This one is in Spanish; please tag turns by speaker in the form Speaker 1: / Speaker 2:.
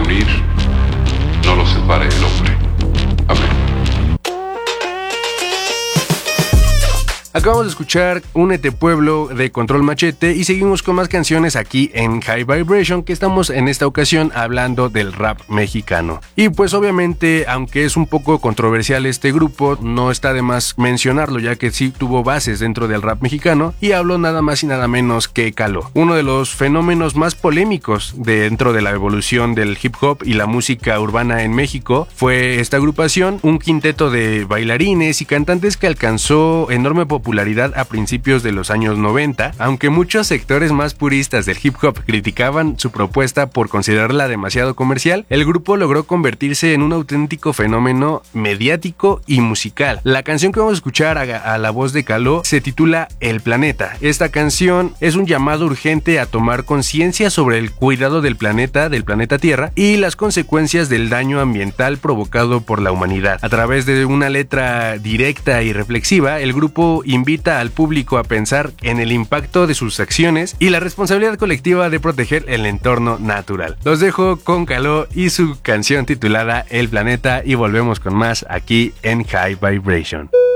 Speaker 1: unir, no los separe el hombre. Amén.
Speaker 2: Acabamos de escuchar Únete Pueblo de Control Machete y seguimos con más canciones aquí en High Vibration, que estamos en esta ocasión hablando del rap mexicano. Y pues obviamente, aunque es un poco controversial este grupo, no está de más mencionarlo, ya que sí tuvo bases dentro del rap mexicano, y hablo nada más y nada menos que Caló, uno de los fenómenos más polémicos dentro de la evolución del hip hop y la música urbana en México. Fue esta agrupación, un quinteto de bailarines y cantantes que alcanzó enorme popularidad a principios de los años 90, aunque muchos sectores más puristas del hip hop criticaban su propuesta por considerarla demasiado comercial. El grupo logró convertirse en un auténtico fenómeno mediático y musical. La canción que vamos a escuchar a la voz de Caló se titula El Planeta. Esta canción es un llamado urgente a tomar conciencia sobre el cuidado del planeta Tierra y las consecuencias del daño ambiental provocado por la humanidad. A través de una letra directa y reflexiva, el grupo invita al público a pensar en el impacto de sus acciones y la responsabilidad colectiva de proteger el entorno natural. Los dejo con Caló y su canción titulada El Planeta y volvemos con más aquí en High Vibration.